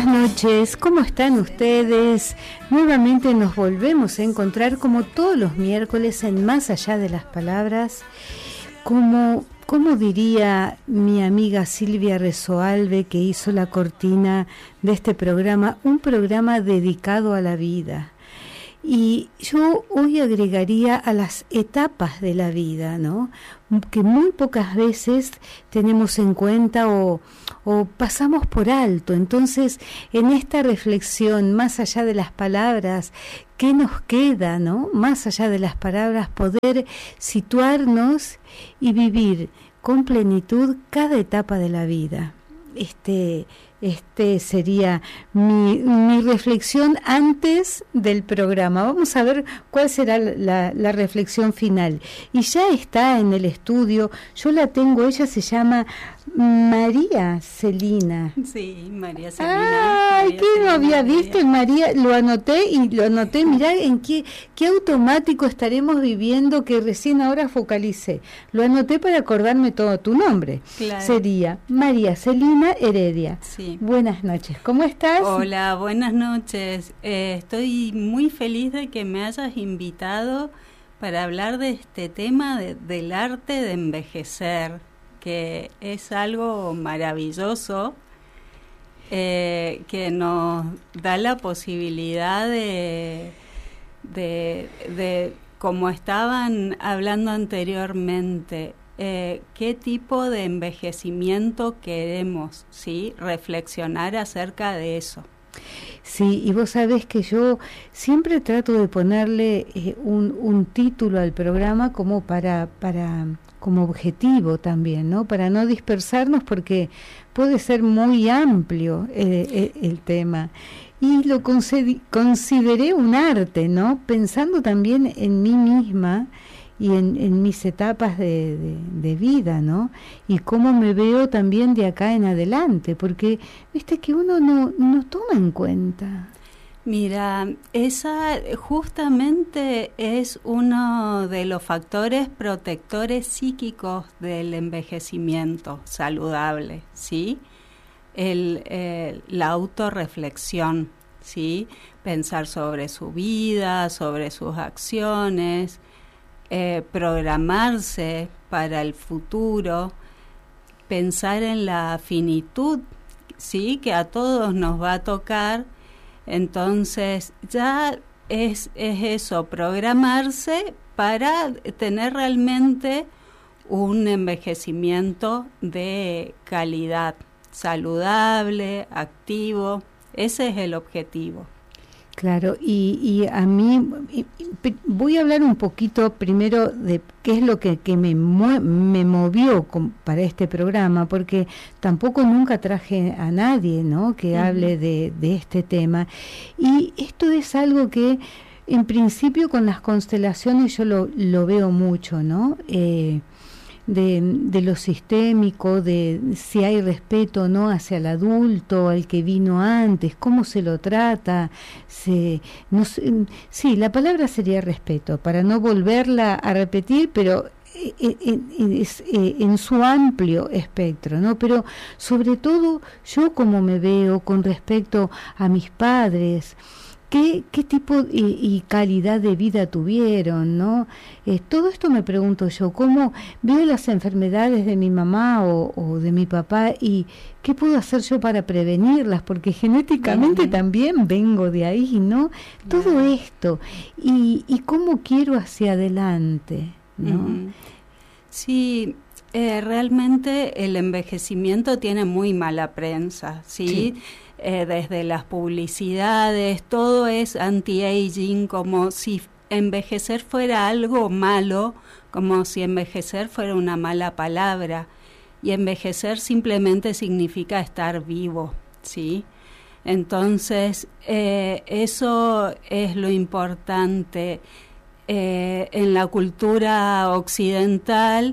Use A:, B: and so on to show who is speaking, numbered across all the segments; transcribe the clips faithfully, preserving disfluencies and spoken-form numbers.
A: noches, ¿cómo están ustedes? Nuevamente nos volvemos a encontrar como todos los miércoles en Más Allá de las Palabras, como, como diría mi amiga Silvia Rezoalve, que hizo la cortina de este programa, un programa dedicado a la vida. Y yo hoy agregaría a las etapas de la vida, ¿no? Que muy pocas veces tenemos en cuenta o, o pasamos por alto. Entonces, en esta reflexión, más allá de las palabras, ¿qué nos queda, no? Más allá de las palabras, poder situarnos y vivir con plenitud cada etapa de la vida. Este... Este sería mi, mi reflexión antes del programa. Vamos a ver cuál será la, la reflexión final. Y ya está en el estudio, yo la tengo, ella se llama María Celina.
B: Sí, María Celina.
A: Ay, ¿qué no había visto? María, lo anoté y lo anoté, mirá en qué, qué automático estaremos viviendo que recién ahora focalicé. Lo anoté para acordarme todo tu nombre.
B: Claro.
A: Sería María Celina Heredia.
B: Sí.
A: Buenas noches, ¿cómo estás?
B: Hola, buenas noches. Eh, estoy muy feliz de que me hayas invitado para hablar de este tema de, del arte de envejecer, que es algo maravilloso, eh, que nos da la posibilidad de, de, de, como estaban hablando anteriormente, Eh, qué tipo de envejecimiento queremos, ¿sí? Reflexionar acerca de eso.
A: Sí, y vos sabés que yo siempre trato de ponerle eh, un, un título al programa como para, para, como objetivo también, ¿no? Para no dispersarnos, porque puede ser muy amplio eh, eh, el tema. Y lo concedi- consideré un arte, ¿no? Pensando también en mí misma y en, en mis etapas de, de, de vida, ¿no? Y cómo me veo también de acá en adelante, porque viste que uno no, no toma en cuenta.
B: Mira, esa justamente es uno de los factores protectores psíquicos del envejecimiento saludable, ¿sí? El, eh, la autorreflexión, ¿sí? Pensar sobre su vida, sobre sus acciones, Eh, programarse para el futuro, pensar en la finitud, sí, que a todos nos va a tocar. Entonces ya es, es eso, programarse para tener realmente un envejecimiento de calidad, saludable, activo. Ese es el objetivo.
A: Claro, y, y a mí y, y, voy a hablar un poquito primero de qué es lo que, que me, mue, me movió con, para este programa, porque tampoco nunca traje a nadie, ¿no? que uh-huh. hable de, de este tema. Y esto es algo que en principio con las constelaciones yo lo, lo veo mucho, ¿no? Eh, De, de lo sistémico, de si hay respeto o no hacia el adulto, al que vino antes, cómo se lo trata, se, no sé, sí, la palabra sería respeto, para no volverla a repetir, pero en, en, en su amplio espectro, ¿no? Pero sobre todo yo como me veo con respecto a mis padres, ¿Qué, qué tipo y, y calidad de vida tuvieron, ¿no? Eh, todo esto me pregunto yo, ¿cómo veo las enfermedades de mi mamá o, o de mi papá y qué puedo hacer yo para prevenirlas? Porque genéticamente uh-huh. también vengo de ahí, ¿no? Todo uh-huh. esto. Y, y cómo quiero hacia adelante, ¿no?
B: Uh-huh. Sí, eh, realmente el envejecimiento tiene muy mala prensa, ¿sí? sí. Eh, desde las publicidades, todo es anti-aging, como si envejecer fuera algo malo, como si envejecer fuera una mala palabra, y envejecer simplemente significa estar vivo, ¿sí? Entonces, eh, eso es lo importante. Eh, en la cultura occidental,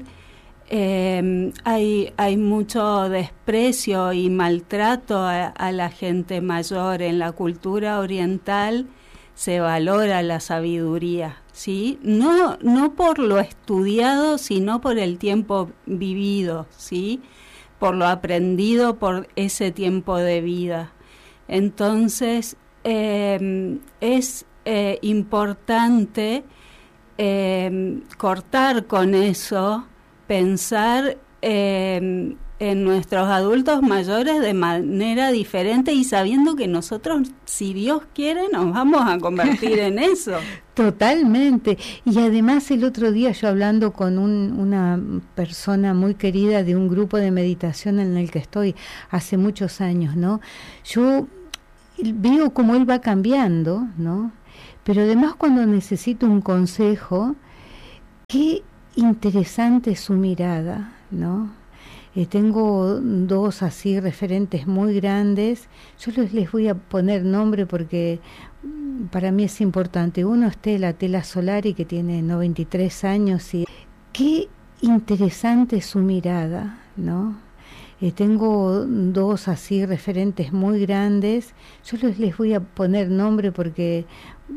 B: Eh, hay, hay mucho desprecio y maltrato a, a la gente mayor. En la cultura oriental se valora la sabiduría, ¿sí? No, no por lo estudiado, sino por el tiempo vivido, ¿sí? Por lo aprendido por ese tiempo de vida. Entonces, eh, es eh, importante eh, cortar con eso, pensar eh, en nuestros adultos mayores de manera diferente y sabiendo que nosotros, si Dios quiere, nos vamos a convertir en eso.
A: Totalmente. Y además el otro día yo hablando con un, una persona muy querida de un grupo de meditación en el que estoy hace muchos años, ¿no? Yo veo cómo él va cambiando, ¿no? Pero además cuando necesito un consejo, qué interesante es su mirada, ¿no? Eh, tengo dos así referentes muy grandes. Yo les, les voy a poner nombre porque para mí es importante. Uno es Tela, Tela Solari, que tiene noventa y tres años y qué interesante es su mirada, ¿no? Eh, tengo dos así referentes muy grandes. Yo les, les voy a poner nombre porque